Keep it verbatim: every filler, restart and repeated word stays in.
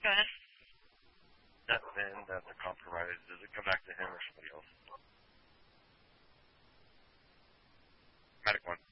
Go ahead. That then that the compromise, does it come back to him or somebody else? Medic one.